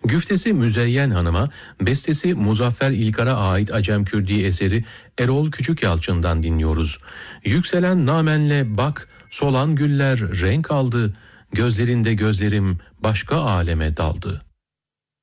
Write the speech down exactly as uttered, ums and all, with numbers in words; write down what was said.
Güftesi Müzeyyen Hanım'a, bestesi Muzaffer İlkar'a ait Acem Kürdi eseri Erol Küçükyalçın'dan dinliyoruz. Yükselen namenle bak, solan güller renk aldı, gözlerinde gözlerim başka aleme daldı.